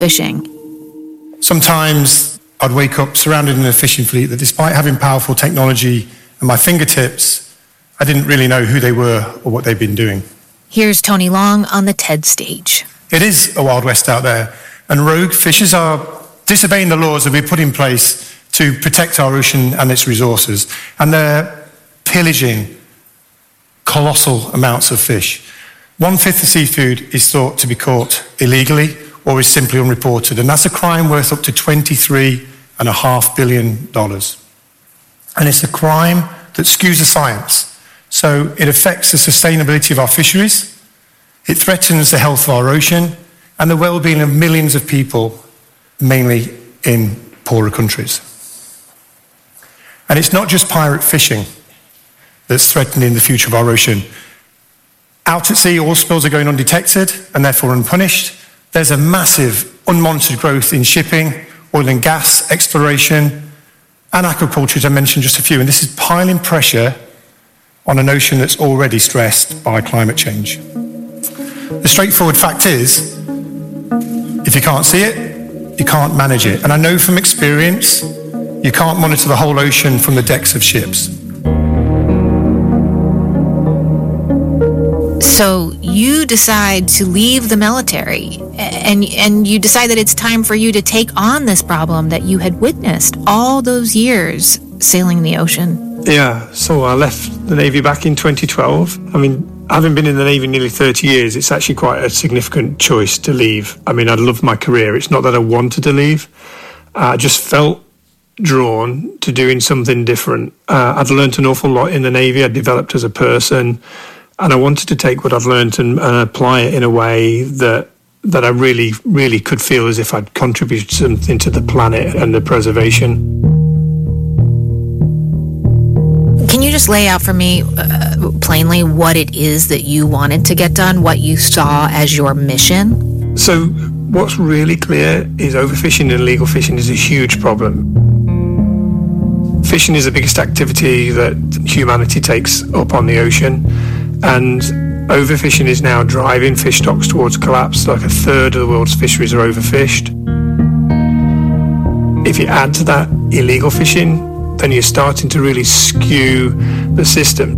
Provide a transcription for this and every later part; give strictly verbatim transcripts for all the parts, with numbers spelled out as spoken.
fishing. Sometimes I'd wake up surrounded in a fishing fleet that, despite having powerful technology at my fingertips, I didn't really know who they were or what they'd been doing. Here's Tony Long on the TED stage. It is a Wild West out there, and rogue fishers are disobeying the laws that we put in place to protect our ocean and its resources, and they're pillaging colossal amounts of fish. One-fifth of seafood is thought to be caught illegally or is simply unreported, and that's a crime worth up to twenty-three point five billion dollars. And it's a crime that skews the science, so it affects the sustainability of our fisheries, it threatens the health of our ocean and the well-being of millions of people, mainly in poorer countries. And it's not just pirate fishing that's threatening the future of our ocean. Out at sea, oil spills are going undetected and therefore unpunished. There's a massive unmonitored growth in shipping, oil and gas exploration, and aquaculture, as I mentioned just a few. And this is piling pressure on an ocean that's already stressed by climate change. The straightforward fact is, if you can't see it, you can't manage it. And I know from experience, you can't monitor the whole ocean from the decks of ships. So you decide to leave the military, and and you decide that it's time for you to take on this problem that you had witnessed all those years sailing the ocean. Yeah, so I left the Navy back in twenty twelve. I mean, having been in the Navy nearly thirty years, it's actually quite a significant choice to leave. I mean, I loved my career. It's not that I wanted to leave. I just felt drawn to doing something different. Uh, I'd learned an awful lot in the Navy. I'd developed as a person. And I wanted to take what I've learned and, and apply it in a way that that I really, really could feel as if I'd contributed something to the planet and the preservation. Can you just lay out for me uh, plainly what it is that you wanted to get done, what you saw as your mission? So what's really clear is overfishing and illegal fishing is a huge problem. Fishing is the biggest activity that humanity takes up on the ocean. And overfishing is now driving fish stocks towards collapse. Like a third of the world's fisheries are overfished. If you add to that illegal fishing, then you're starting to really skew the system.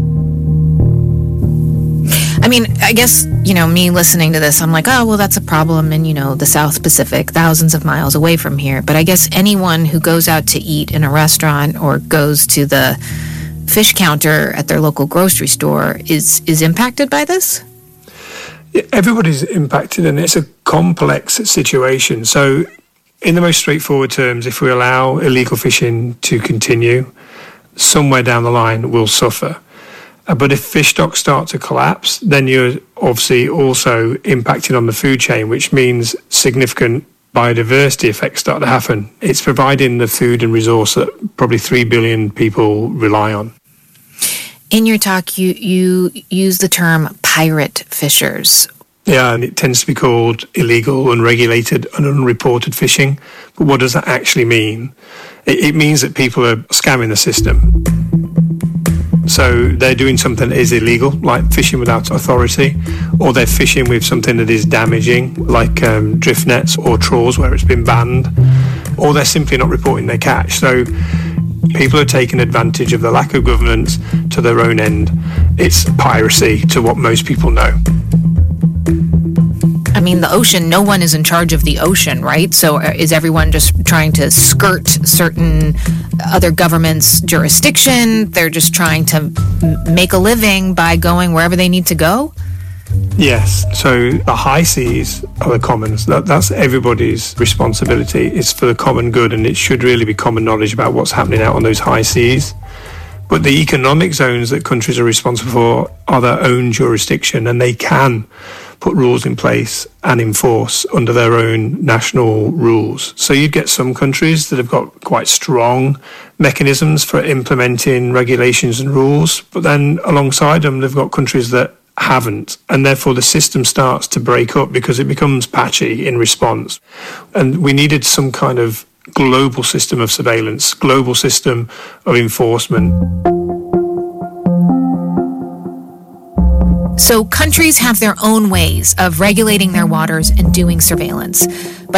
I mean, I guess, you know, me listening to this, I'm like, oh, well, that's a problem in, you know, the South Pacific, thousands of miles away from here. But I guess anyone who goes out to eat in a restaurant or goes to the fish counter at their local grocery store is is impacted by this? Yeah, everybody's impacted, and it's a complex situation. So in the most straightforward terms, if we allow illegal fishing to continue, somewhere down the line we'll suffer. Uh, but if fish stocks start to collapse, then you're obviously also impacting on the food chain, which means significant biodiversity effects start to happen. It's providing the food and resource that probably three billion people rely on. In your talk, you, you use the term pirate fishers. Yeah, and it tends to be called illegal, unregulated, and unreported fishing. But what does that actually mean? It, it means that people are scamming the system. So they're doing something that is illegal, like fishing without authority, or they're fishing with something that is damaging, like um, drift nets or trawls where it's been banned, or they're simply not reporting their catch. So people are taking advantage of the lack of governance to their own end. It's piracy to what most people know. I mean, the ocean, no one is in charge of the ocean, right? So is everyone just trying to skirt certain other governments' jurisdiction? They're just trying to m- make a living by going wherever they need to go? Yes. So the high seas are the commons. That, that's everybody's responsibility. It's for the common good, and it should really be common knowledge about what's happening out on those high seas. But the economic zones that countries are responsible for are their own jurisdiction, and they can put rules in place and enforce under their own national rules. So you'd get some countries that have got quite strong mechanisms for implementing regulations and rules, but then alongside them, they've got countries that haven't, and therefore the system starts to break up because it becomes patchy in response. And we needed some kind of global system of surveillance, global system of enforcement. So countries have their own ways of regulating their waters and doing surveillance. But